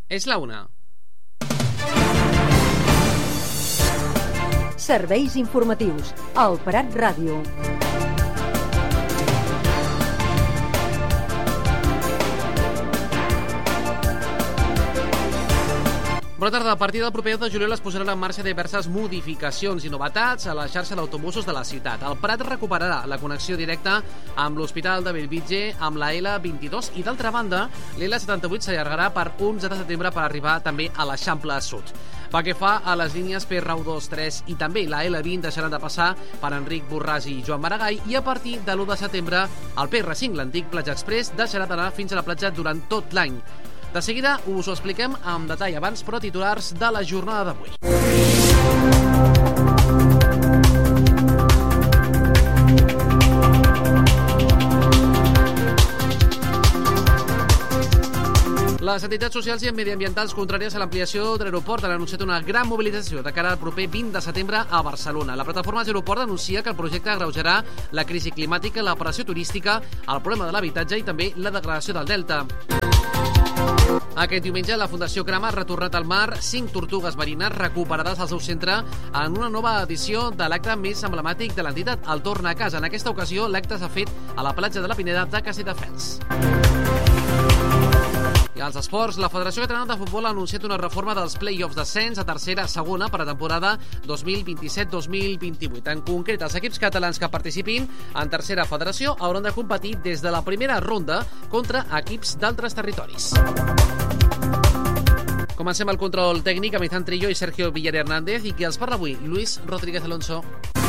És la 1. Serveis informatius. El Prat Ràdio. Bona tarda. A partir del proper 1 de juliol es posaran en marxa diverses modificacions i novetats a la xarxa d'autobusos de la ciutat. El Prat recuperarà la connexió directa amb l'Hospital de Bellvitge amb la L22 i, d'altra banda, l'L78 s'allargarà per 11 de setembre per arribar també a l'Eixample Sud. Pel que fa a les línies PR1, 2, 3 i també la L20 deixaran de passar per Enric Borràs i Joan Maragall, i a partir de l'1 de setembre el PR5, l'antic Platja Express, deixarà d'anar fins a la platja durant tot l'any. De seguida us ho expliquem amb detall. Abans, però, titulars de la jornada d'avui. Les entitats socials i mediambientals contràries a l'ampliació de l'aeroport han anunciat una gran mobilització de cara al proper 20 de setembre a Barcelona. La plataforma Aeroport anuncia que el projecte agreujarà la crisi climàtica, la pressió turística, el problema de l'habitatge i també la degradació del delta. Aquest diumenge la Fundació Crama ha retornat al mar 5 tortugues marines recuperades al seu centre en una nova edició de l'acte més emblemàtic de l'entitat, el Torna a Casa. En aquesta ocasió l'acte s'ha fet a la platja de la Pineda de Castelldefels. I als esports, la Federació Catalana de Futbol ha anunciat una reforma dels play-offs d'ascens a tercera a segona per a temporada 2027-2028. En concret, els equips catalans que participin en tercera federació hauran de competir des de la primera ronda contra equips d'altres territoris. Comencem el control tècnic amb Izan Trillo i Sergio Villar Hernández, i qui els parla avui, Luis Rodríguez Alonso.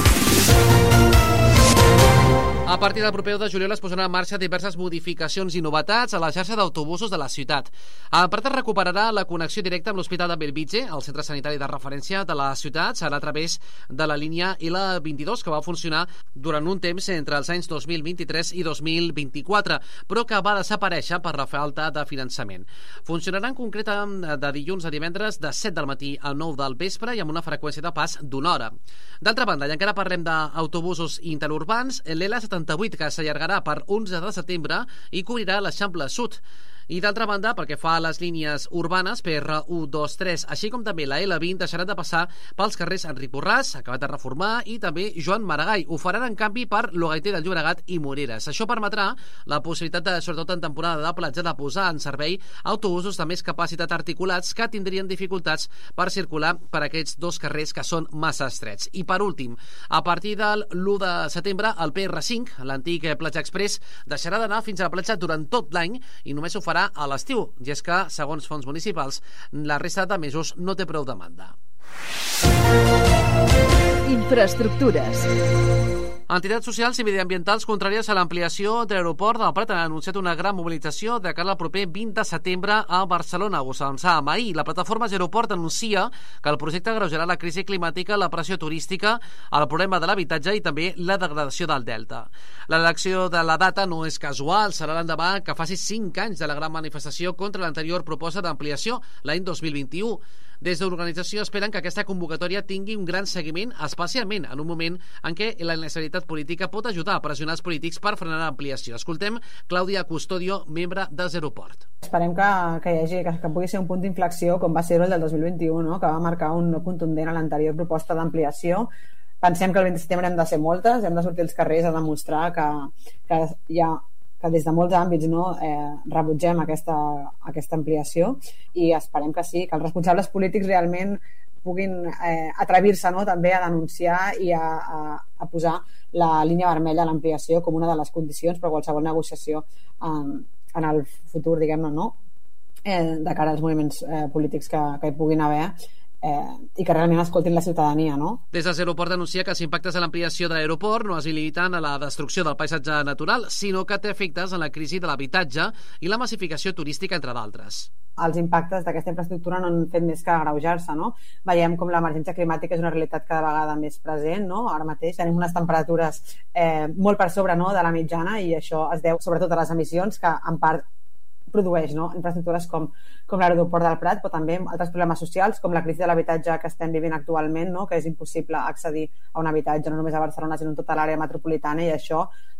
A partir del proper 1 de juliol es posaran en marxa diverses modificacions i novetats a la xarxa d'autobusos de la ciutat. El Prat recuperarà la connexió directa amb l'Hospital de Bellvitge, el centre sanitari de referència de la ciutat. Serà a través de la línia L22, que va funcionar durant un temps entre els anys 2023 i 2024, però que va desaparèixer per la falta de finançament. Funcionarà en concret de dilluns a divendres de 7 del matí a 9 del vespre i amb una freqüència de pas d'1 hora. D'altra banda, i encara parlem d'autobusos interurbans, l'L78, que s'allargarà per 11 de setembre i cobrirà l'Eixample Sud. I d'altra banda, pel que fa a les línies urbanes, PR1, 2, 3, així com també la L20, deixaran de passar pels carrers Enric Borràs, acabat de reformar, i també Joan Maragall. Ho faran, en canvi, per l'Hogaiter del Llobregat i Moreres. Això permetrà la possibilitat, sobretot en temporada de platja, de posar en servei autobusos de més capacitat articulats que tindrien dificultats per circular per aquests dos carrers que són massa estrets. I per últim, a partir del l'1 de setembre, el PR5, l'antic Platja Express, deixarà d'anar fins a la platja durant tot l'any i només ho farà a l'estiu, i és que, segons fons municipals, la resta de mesos no té prou demanda. Infraestructures. Entitats socials i mediambientals contràries a l'ampliació de l'aeroport del Prat han anunciat una gran mobilització de cara al proper 20 de setembre a Barcelona. Ho avançàvem ahir. La plataforma Aeroport anuncia que el projecte agreujarà la crisi climàtica, la pressió turística, el problema de l'habitatge i també la degradació del delta. L'elecció de la data no és casual, serà l'endemà que faci 5 anys de la gran manifestació contra l'anterior proposta d'ampliació l'any 2021. Des de l'organització esperen que aquesta convocatòria tingui un gran seguiment, especialment en un moment en què la inestabilitat política pot ajudar a pressionar els polítics per frenar l'ampliació. Escoltem Clàudia Custodio, membre d'Aeroport. Esperem que pugui ser un punt d'inflexió com va ser el del 2021, no? Que va marcar un no contundent a l'anterior proposta d'ampliació. Pensem que el 20 de setembre hem de ser moltes, hem de sortir als carrers a demostrar que hi ha que des de molts àmbits rebutgem aquesta ampliació, i esperem que sí, que els responsables polítics realment puguin atrevir-se també a denunciar i a posar la línia vermella a l'ampliació com una de les condicions per a qualsevol negociació en el futur, diguem-ne, de cara als moviments polítics que hi puguin haver, i que realment escoltin la ciutadania, no? Des de l'Aeroport denuncia que els impactes de l'ampliació de l'aeroport no es limiten a la destrucció del paisatge natural, sinó que té efectes en la crisi de l'habitatge i la massificació turística, entre d'altres. Els impactes d'aquesta infraestructura no han fet més que agreujar-se, no? Veiem com l'emergència climàtica és una realitat cada vegada més present, no? Ara mateix tenim unes temperatures molt per sobre, no?, de la mitjana, i això es deu sobretot a les emissions que en part produeix, no?, infraestructures com l'aeroport del Prat, però també altres problemes socials com la crisi de l'habitatge que estem vivint actualment, no?, que és impossible accedir a un habitatge no només a Barcelona sinó en tota l'àrea metropolitana, i això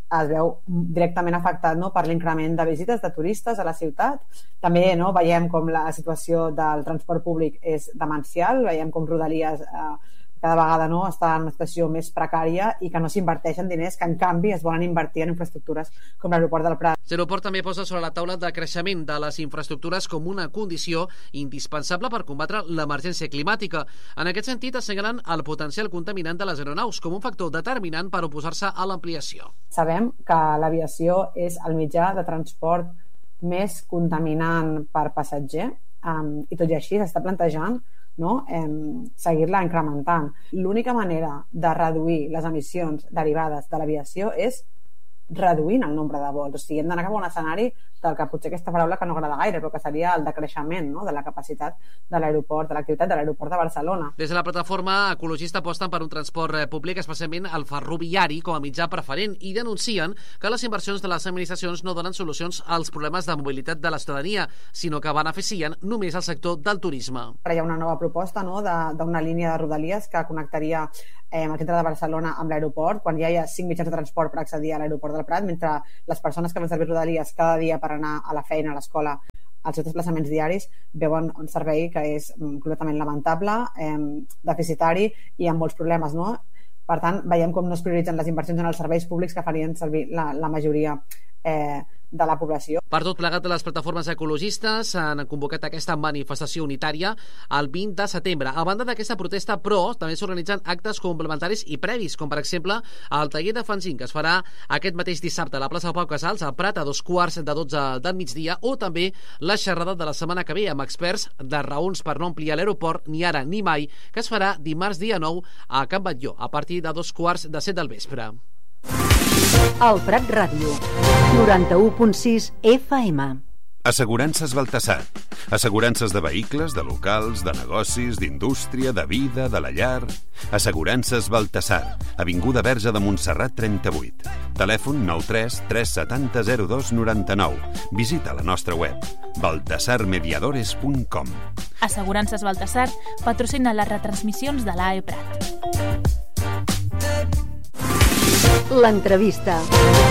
es veu directament afectat, no?, per l'increment de visites de turistes a la ciutat. També, no?, veiem com la situació del transport públic és demencial, veiem com Rodalies cada vegada, no?, està en una situació més precària i que no s'inverteixen diners que en canvi es volen invertir en infraestructures com l'aeroport del Prat. L'aeroport també posa sobre la taula de creixement de les infraestructures com una condició indispensable per combatre l'emergència climàtica. En aquest sentit, assenyalen el potencial contaminant de les aeronaus com un factor determinant per oposar-se a l'ampliació. Sabem que l'aviació és el mitjà de transport més contaminant per passatger i tot i així s'està plantejant, no?, seguir-la incrementant. L'única manera de reduir les emissions derivades de l'aviació és reduint el nombre de vols. O sigui, hem d'anar cap a un escenari del que potser aquesta paraula que no agrada gaire, però que seria el decreixement, no?, de la capacitat de l'aeroport, de l'activitat de l'aeroport de Barcelona. Des de la plataforma ecologista aposten per un transport públic, especialment el ferroviari, com a mitjà preferent, i denuncien que les inversions de les administracions no donen solucions als problemes de mobilitat de la ciutadania, sinó que beneficien només el sector del turisme. Ara hi ha una nova proposta, no?, d'una línia de Rodalies que connectaria el centre de Barcelona amb l'aeroport, quan ja hi ha 5 mitjans de transport per accedir a l'aeroport del Prat, mentre les persones que van servir Rodalies cada dia per anar a la feina, a l'escola, als seus desplaçaments diaris, veuen un servei que és completament lamentable, deficitari i amb molts problemes, no? Per tant, veiem com no es prioritzen les inversions en els serveis públics que farien servir la majoria de la població. Per tot plegat, les plataformes ecologistes han convocat aquesta manifestació unitària el 20 de setembre. A banda d'aquesta protesta, però, també s'organitzen actes complementaris i previs, com per exemple el taller de fanzine, que es farà aquest mateix dissabte a la plaça Pau Casals, a Prat, a 2:45 del migdia, o també la xerrada de la setmana que ve amb experts de raons per no ampliar l'aeroport ni ara ni mai, que es farà dimarts dia 9 a Can Batlló, a partir de 6:15 del vespre. El Prat Ràdio, 91.6 FM. Assegurances Baltasar. Assegurances de vehicles, de locals, de negocis, d'indústria, de vida, de la llar. Assegurances Baltasar. Avinguda Verge de Montserrat 38. Telèfon 93 370 02 99. Visita la nostra web baltasarmediadores.com. Assegurances Baltasar patrocina les retransmissions de l'AE Prat. L'entrevista.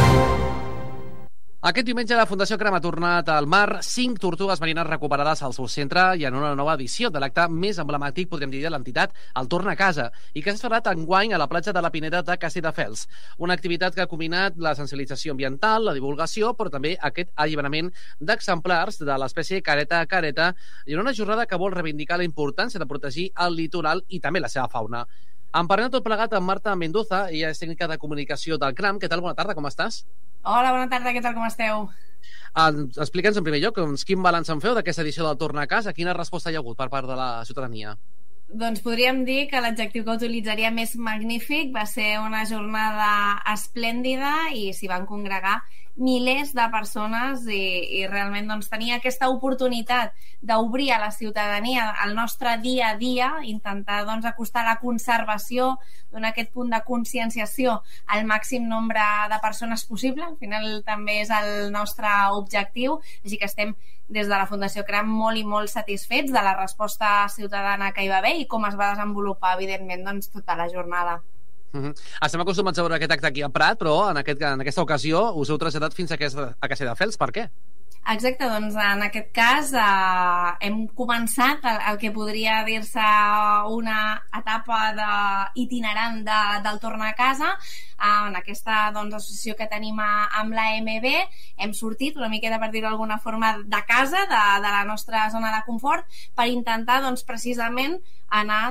Aquest diumenge la Fundació Cram ha tornat al mar 5 tortugues marines recuperades al seu centre i en una nova edició de l'acte més emblemàtic, podríem dir, de l'entitat, el Torna a Casa, i que s'ha celebrat enguany a la platja de la Pineda de Castelldefels. Una activitat que ha combinat la sensibilització ambiental, la divulgació, però també aquest alliberament d'exemplars de l'espècie careta a careta, i una jornada que vol reivindicar la importància de protegir el litoral i també la seva fauna. En parlem tot plegat amb Marta Mendoza, ella és tècnica de comunicació del CRAM. Què tal? Bona tarda, com estàs? Hola, bona tarda, què tal, com esteu? Explica'ns en primer lloc quin balanç en feu d'aquesta edició del Torna a Casa, quina resposta hi ha hagut per part de la ciutadania? Doncs podríem dir que l'adjectiu que utilitzaria més magnífic va ser una jornada esplèndida i s'hi van congregar milers de persones i realment doncs, tenia aquesta oportunitat d'obrir a la ciutadania el nostre dia a dia, intentar doncs, acostar la conservació, donar aquest punt de conscienciació al màxim nombre de persones possible. Al final també és el nostre objectiu, així que estem des de la Fundació Cram molt i molt satisfets de la resposta ciutadana que hi va haver i com es va desenvolupar, evidentment, doncs, tota la jornada. Estem acostumats a veure aquest acte aquí a Prat, però en aquesta ocasió us heu traslladat fins a Castelldefels. Per què? Exacte, doncs en aquest cas hem començat el que podria dir-se una etapa itinerant del Torna a Casa. En aquesta associació que tenim amb l'AMB hem sortit una miqueta, per dir-ho d'alguna forma, de casa, de la nostra zona de confort, per intentar precisament anar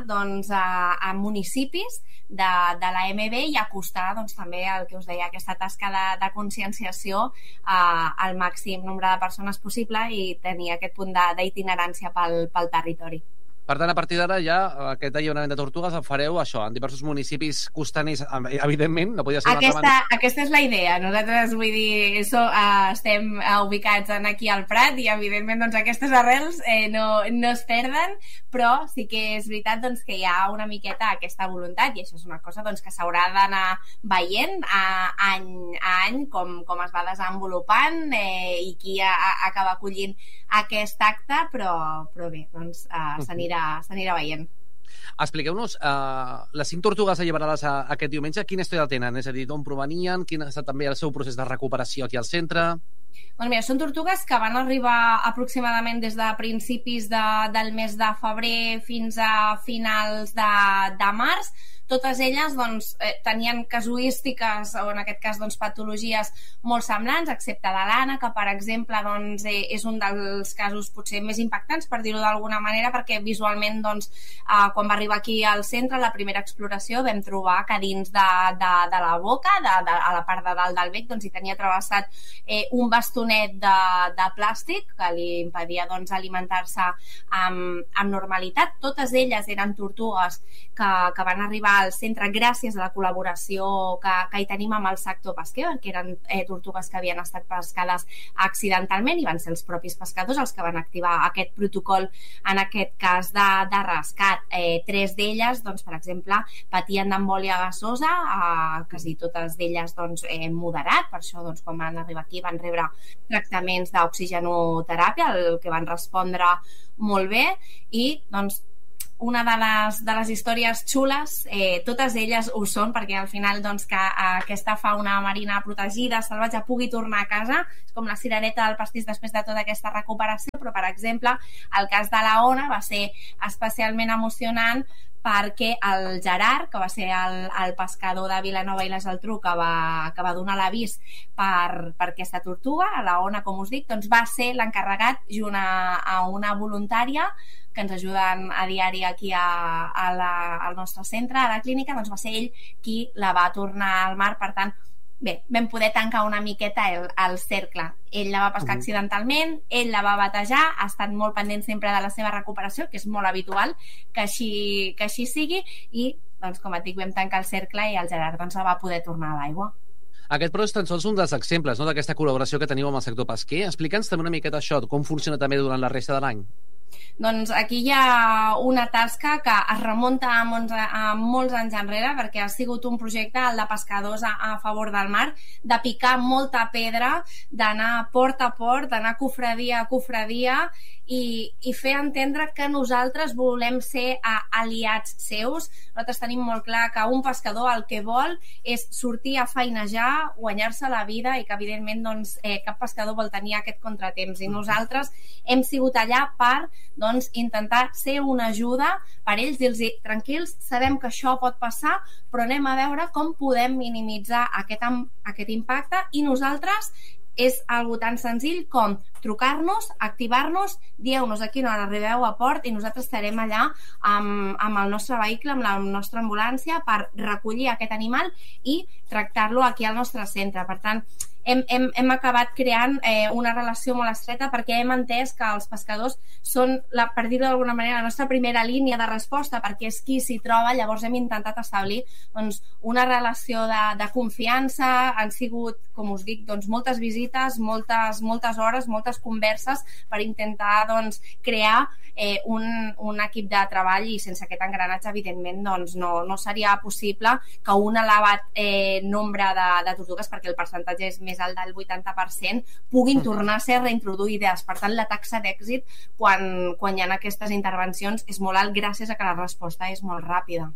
a municipis de l'AMB i acostar també el que us deia, aquesta tasca de conscienciació al màxim nombre de persones possible i tenir aquest punt d'itinerància pel territori. Per tant, a partir d'ara ja aquest alliberament de tortugues el fareu en diversos municipis costaners, evidentment, no podia ser una altra manera. Aquesta és la idea. Nosaltres, vull dir, estem ubicats aquí al Prat i, evidentment, doncs, aquestes arrels no es perden, però sí que és veritat que hi ha una miqueta aquesta voluntat i això és una cosa que s'haurà d'anar veient any a any com es va desenvolupant i qui acaba acollint aquest acte, però bé, s'anirà veient. Expliqueu-nos, les 5 tortugues alliberades aquest diumenge, quina història tenen? És a dir, d'on provenien? Quin ha estat també el seu procés de recuperació aquí al centre? Doncs mira, són tortugues que van arribar aproximadament des de principis del mes de febrer fins a finals de març. Totes elles doncs, tenien casuístiques, o en aquest cas doncs, patologies molt semblants, excepte de l'Anna, que per exemple doncs, és un dels casos potser més impactants, per dir-ho d'alguna manera, perquè visualment doncs, quan va arribar aquí al centre, la primera exploració, vam trobar que dins de la boca, a la part de dalt del bec, doncs, hi tenia travessat un bastonet de plàstic que li impedia doncs, alimentar-se amb normalitat. Totes elles eren tortugues que van arribar al centre gràcies a la col·laboració que hi tenim amb el sector pesquer, que eren tortugues que havien estat pescades accidentalment i van ser els propis pescadors els que van activar aquest protocol, en aquest cas de rescat. 3 d'elles, doncs, per exemple, patien d'embòlia gasosa, quasi totes d'elles doncs, moderat, per això doncs, quan van arribar aquí van rebre tractaments d'oxigenoteràpia, el que van respondre molt bé, i doncs una de les històries xules, totes elles ho són, perquè al final doncs, que aquesta fauna marina protegida, salvatge, pugui tornar a casa, és com la cirereta del pastís després de tota aquesta recuperació, però per exemple el cas de la Ona va ser especialment emocionant perquè el Gerard, que va ser el pescador de Vilanova i la Geltrú que va donar l'avís per aquesta tortuga, a la Ona, com us dic, doncs va ser l'encarregat junt a una voluntària que ens ajuden a diari aquí al nostre centre, a la clínica, doncs va ser ell qui la va tornar al mar. Per tant, bé, vam poder tancar una miqueta el cercle. Ell la va pescar accidentalment, ell la va batejar, ha estat molt pendent sempre de la seva recuperació, que és molt habitual que així sigui, i doncs, com et dic, vam tancar el cercle i el Gerard doncs, la va poder tornar a l'aigua. Aquest, però, és tan sols un dels exemples, no?, d'aquesta col·laboració que teniu amb el sector pesquer. Explica'ns també una miqueta això, com funciona també durant la resta de l'any. Doncs aquí hi ha una tasca que es remunta a molts anys enrere, perquè ha sigut un projecte, el de pescadors a favor del mar, de picar molta pedra, d'anar port a port, d'anar cofradia a cofradia i fer entendre que nosaltres volem ser aliats seus. Nosaltres tenim molt clar que un pescador el que vol és sortir a feinejar, guanyar-se la vida, i que evidentment doncs, cap pescador vol tenir aquest contratemps, i nosaltres hem sigut allà per doncs, intentar ser una ajuda per ells, dir-los tranquils, sabem que això pot passar, però anem a veure com podem minimitzar aquest impacte, i nosaltres és algo tan senzill com trucar-nos, activar-nos, dieu-nos a quina hora arribeu a port i nosaltres estarem allà amb el nostre vehicle, amb la nostra ambulància, per recollir aquest animal i tractar-lo aquí al nostre centre. Per tant, hem acabat creant una relació molt estreta, perquè hem entès que els pescadors són, per dir-ho d'alguna manera, la nostra primera línia de resposta, perquè és qui s'hi troba. Llavors hem intentat establir doncs, una relació de confiança. Han sigut, com us dic, doncs, moltes visites, moltes hores, moltes converses per intentar doncs, crear un equip de treball, i sense aquest engranatge evidentment doncs, no seria possible que un elevat nombre de tortugues, perquè el percentatge és més alt del 80%, puguin tornar a ser reintroduïdes. Per tant, la taxa d'èxit quan hi ha aquestes intervencions és molt alt, gràcies a que la resposta és molt ràpida.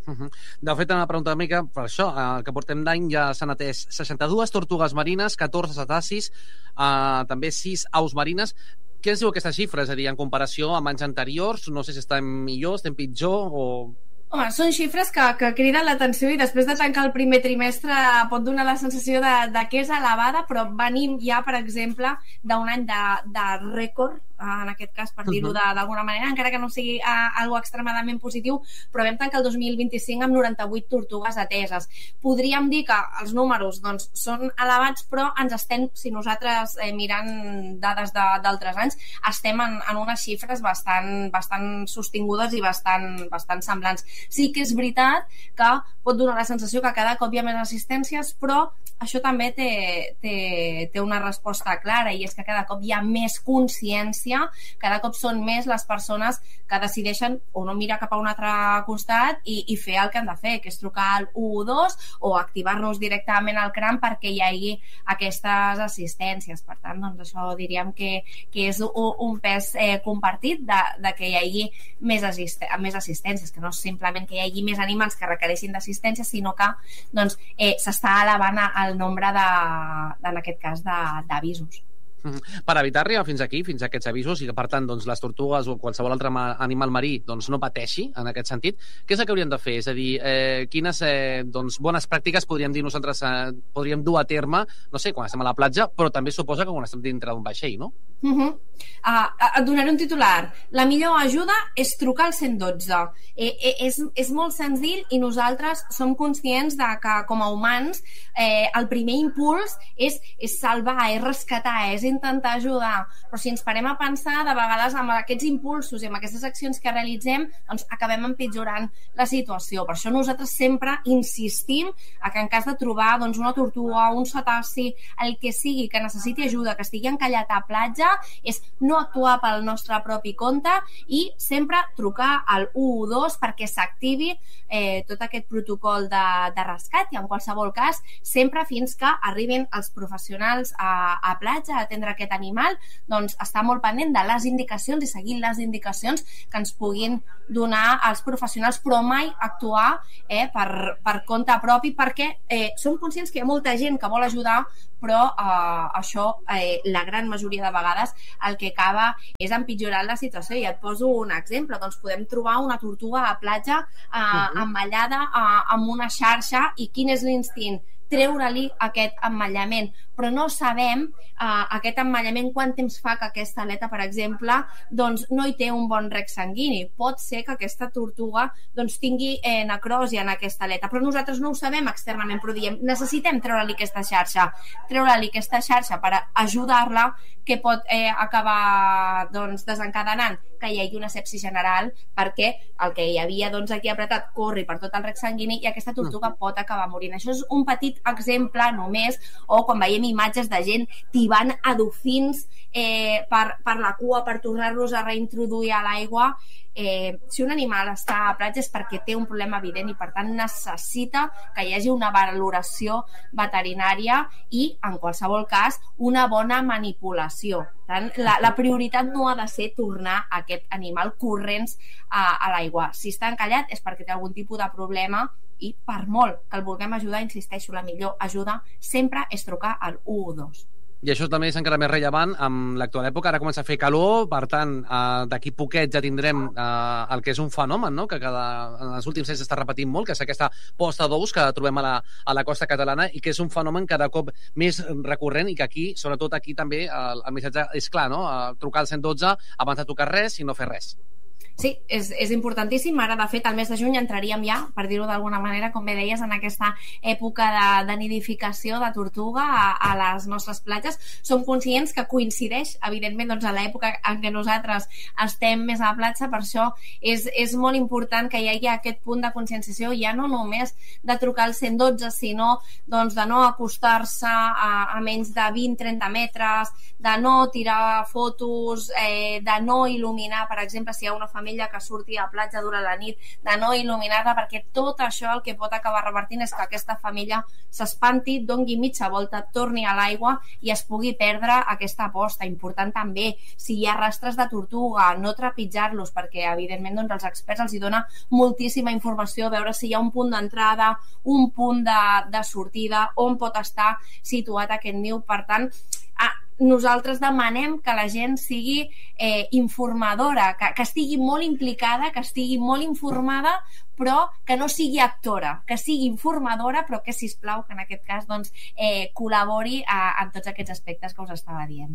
De fet, una pregunta una mica per això, que portem d'any ja s'han atès 62 tortugues marines, 14 cetacis, també 6 aus marines. Què ens diu aquesta xifra? És a dir, en comparació amb anys anteriors, no sé si estem millor, estem pitjor o... Home, són xifres que criden l'atenció, i després de tancar el primer trimestre pot donar la sensació de que és elevada, però venim ja, per exemple, d'un any de rècord, en aquest cas, per dir-ho d'alguna manera, encara que no sigui algo extremadament positiu, però vam tancar el 2025 amb 98 tortugues ateses. Podríem dir que els números doncs, són elevats, però ens estem, si nosaltres mirant dades d'altres anys, estem en unes xifres bastant sostingudes i bastant semblants. Sí que és veritat que pot donar la sensació que cada cop hi ha més assistències, però això també té una resposta clara, i és que cada cop hi ha més consciència tendència, cada cop són més les persones que decideixen o no mirar cap a un altre costat i fer el que han de fer, que és trucar al 112 o activar-nos directament al CRAM perquè hi hagi aquestes assistències. Per tant, doncs això diríem que és un pes compartit de que hi hagi més assistències, que no és simplement que hi hagi més animals que requereixin d'assistència, sinó que doncs, s'està elevant el nombre en aquest cas d'avisos. Per evitar arribar fins aquí, fins a aquests avisos, i que per tant doncs, les tortugues o qualsevol altre animal marí doncs, no pateixi en aquest sentit, què és el que hauríem de fer? És a dir, quines doncs, bones pràctiques podríem dir nosaltres podríem dur a terme, no sé, quan estem a la platja, però també suposa que quan estem dintre d'un vaixell, no? Et donaré un titular. La millor ajuda és trucar al 112. És molt senzill i nosaltres som conscients de que com a humans el primer impuls és salvar, és rescatar, és intentar ajudar, però si ens parem a pensar, de vegades amb aquests impulsos i amb aquestes accions que realitzem, doncs acabem empitjorant la situació. Per això nosaltres sempre insistim que en cas de trobar doncs, una tortuga, un cetaci, el que sigui que necessiti ajuda, que estigui encallat a platja, és no actuar pel nostre propi compte i sempre trucar al 112 perquè s'activi tot aquest protocol de rescat i en qualsevol cas, sempre fins que arribin els professionals a platja a atendre aquest animal, doncs està molt pendent de les indicacions i seguir les indicacions que ens puguin donar els professionals, però mai actuar per compte propi perquè som conscients que hi ha molta gent que vol ajudar, però això, la gran majoria de vegades, el que acaba és empitjorant la situació. I et poso un exemple, doncs podem trobar una tortuga a platja emmallada amb una xarxa i quin és l'instint? Treure-li aquest emmallament, però no sabem aquest emmallament quant temps fa que aquesta aleta, per exemple, doncs no hi té un bon rec sanguini. Pot ser que aquesta tortuga doncs, tingui necrosi en aquesta aleta, però nosaltres no ho sabem externament, però diem, necessitem treure-li aquesta xarxa per ajudar-la, que pot acabar doncs, desencadenant que hi hagi una sepsi general perquè el que hi havia doncs, aquí apretat corri per tot el rec sanguini i aquesta tortuga pot acabar morint. Això és un petit exemple només, o quan veiem imatges de gent tibant a dofins per la cua per tornar-los a reintroduir a l'aigua. Si un animal està a platja és perquè té un problema evident i per tant necessita que hi hagi una valoració veterinària i en qualsevol cas una bona manipulació. Tant, la prioritat no ha de ser tornar aquest animal corrents a l'aigua. Si està encallat és perquè té algun tipus de problema i per molt que el vulguem ajudar, insisteixo, la millor ajuda sempre és trucar al 112. I això també és encara més rellevant amb l'actual època. Ara comença a fer calor, per tant, d'aquí poquet ja tindrem el que és un fenomen, no? Que en els últims anys s'està repetint molt, que és aquesta posta d'ous que trobem a la costa catalana i que és un fenomen cada cop més recurrent i que aquí, sobretot aquí també, el missatge és clar, no? Trucar al 112 abans de tocar res i no fer res. Sí, és importantíssim. Ara, de fet, al mes de juny entraríem ja, per dir-ho d'alguna manera, com bé deies, en aquesta època de nidificació de tortuga a les nostres platges. Som conscients que coincideix, evidentment, doncs, a l'època en què nosaltres estem més a la platja, per això és molt important que hi hagi aquest punt de conscienciació, ja no només de trucar al 112, sinó doncs, de no acostar-se a menys de 20-30 metres, de no tirar fotos, de no il·luminar, per exemple, si hi ha una família que surti a platja durant la nit, de no il·luminar-la, perquè tot això el que pot acabar revertint és que aquesta família s'espanti, doni mitja volta, torni a l'aigua i es pugui perdre aquesta posta. Important també, si hi ha rastres de tortuga, no trepitjar-los, perquè evidentment doncs, els experts els hi dona moltíssima informació, veure si hi ha un punt d'entrada, un punt de sortida, on pot estar situat aquest niu. Per tant, nosaltres demanem que la gent sigui informadora, que estigui molt implicada, que estigui molt informada, però que no sigui actora, que sigui informadora, però que, sisplau, que en aquest cas doncs, col·labori en tots aquests aspectes que us estava dient.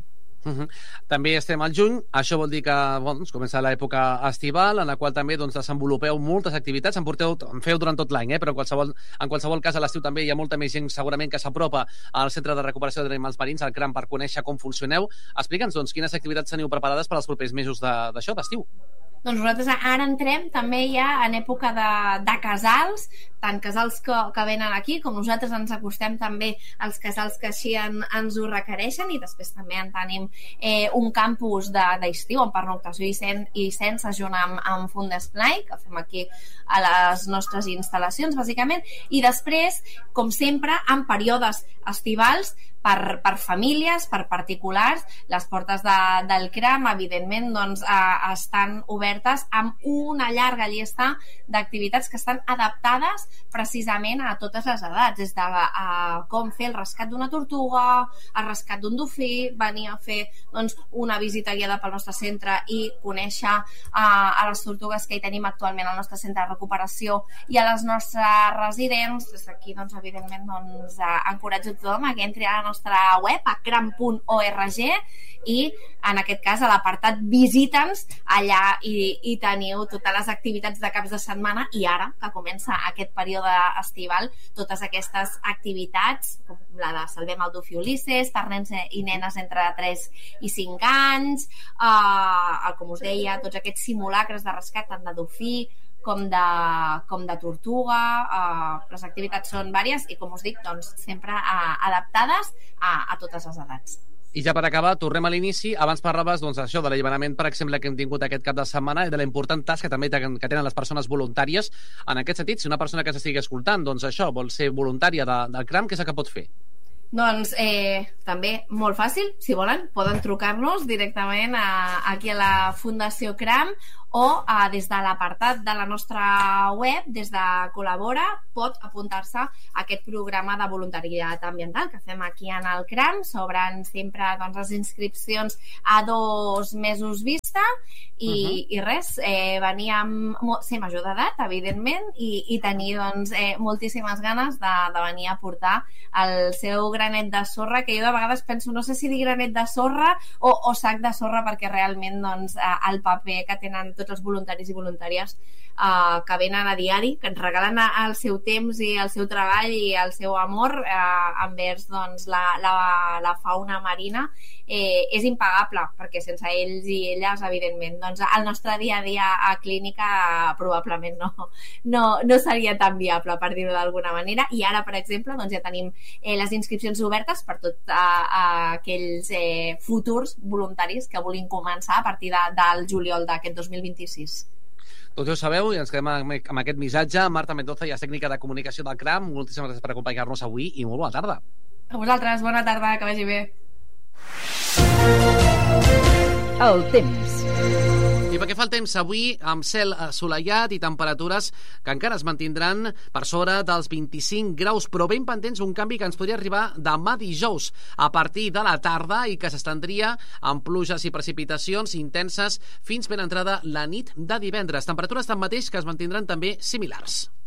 També estem al juny, això vol dir que comença l'època estival, en la qual també desenvolupeu moltes activitats, en feu durant tot l'any, però en qualsevol cas a l'estiu també hi ha molta més gent segurament que s'apropa al Centre de Recuperació d'Animals Marins, al CRAM, per conèixer com funcioneu. Explica'ns, quines activitats teniu preparades per als propers mesos d'això, d'estiu. Doncs nosaltres ara entrem també ja en època de casals, tant casals que venen aquí com nosaltres ens acostem també als casals que així ens ho requereixen, i després també en tenim un campus d'estiu en pernoctació i sense junt amb Fundesplai, que fem aquí a les nostres instal·lacions bàsicament, i després, com sempre, en períodes estivals per famílies, per particulars, les portes del CRAM evidentment doncs, estan obertes amb una llarga llista d'activitats que estan adaptades precisament a totes les edats, des de com fer el rescat d'una tortuga, el rescat d'un dofí, venir a fer doncs, una visita guiada pel nostre centre i conèixer a les tortugues que hi tenim actualment al nostre centre de recuperació i a les nostres residents. Des d'aquí, doncs, evidentment, doncs, encoratjo a tothom a que entri a la nostra web, a cram.org, i en aquest cas a l'apartat Visita'ns, allà hi teniu totes les activitats de caps de setmana, i ara que comença aquest període estival, totes aquestes activitats, com la de Salvem el Dofí Ulisses, per nens i nenes entre 3 i 5 anys, com us deia, tots aquests simulacres de rescat tant de dofí com de tortuga. Les activitats són vàries i, com us dic, doncs, sempre adaptades a totes les edats. I ja per acabar, tornem a l'inici. Abans parlaves doncs, això de l'alliberament, per exemple, que hem tingut aquest cap de setmana, i de la important tasca també que tenen les persones voluntàries. En aquest sentit, si una persona que s'estigui escoltant doncs això vol ser voluntària del CRAM, què és el que pot fer? Doncs també molt fàcil, si volen, poden trucar-nos directament aquí a la Fundació CRAM, o des de l'apartat de la nostra web, des de Col·labora, pot apuntar-se a aquest programa de voluntariat ambiental que fem aquí en el CRAM. S'obren sempre doncs, les inscripcions a 2 mesos vista i res, venir ser major d'edat, evidentment, i tenir doncs, moltíssimes ganes de venir a portar el seu granet de sorra, que jo de vegades penso, no sé si dir granet de sorra o sac de sorra, perquè realment doncs, el paper que tenen tots els voluntaris i voluntàries que venen a diari, que ens regalen el seu temps i el seu treball i el seu amor envers doncs, la fauna marina, és impagable, perquè sense ells i elles, evidentment, doncs, el nostre dia a dia a clínica probablement no seria tan viable, per dir-ho d'alguna manera. I ara, per exemple, doncs, ja tenim les inscripcions obertes per tots aquells futurs voluntaris que vulguin començar a partir del juliol d'aquest 2026. Doncs ja ho sabeu, i ens quedem amb aquest missatge. Marta Mendoza, ja és tècnica de comunicació del CRAM. Moltíssimes gràcies per acompanyar-nos avui i molt bona tarda. A vosaltres, bona tarda, que vagi bé. El temps. I pel que fa al temps, avui amb cel assolellat i temperatures que encara es mantindran per sobre dels 25 graus, però ben pendents un canvi que ens podria arribar demà dijous a partir de la tarda i que s'estendria amb pluges i precipitacions intenses fins ben entrada la nit de divendres. Temperatures tanmateix que es mantindran també similars.